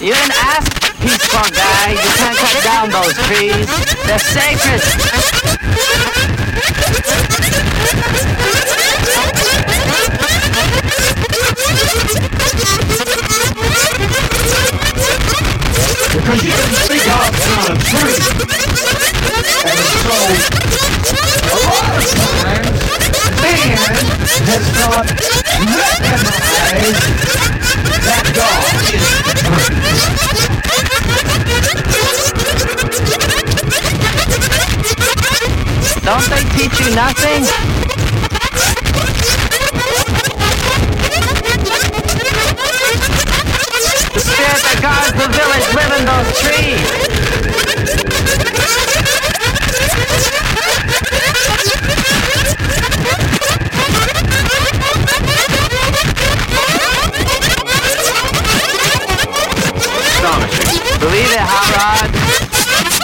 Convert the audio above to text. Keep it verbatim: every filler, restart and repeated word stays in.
You didn't ask, peaceful guy. You can't cut down those trees. They're sacred. Because you didn't speak out on a tree. And so, a lot of times, man has not recognized that God is the tree. Don't they teach you nothing? The spirit that guards the village live in those trees. Astonishing. Believe it, Hot Rod?